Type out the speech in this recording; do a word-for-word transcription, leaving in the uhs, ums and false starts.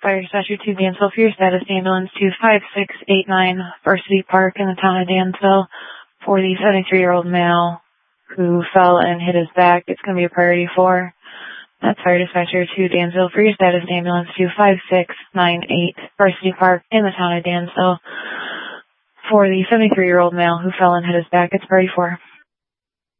Fire Dispatcher two Dansville for your status. Ambulance two five six eight nine Varsity Park in the town of Dansville for the seventy-three-year-old male who fell and hit his back. It's going to be a priority four. That's Fire Dispatcher two Dansville for your status. Ambulance two five six nine eight Varsity Park in the town of Dansville for the seventy-three-year-old male who fell and hit his back. It's priority four.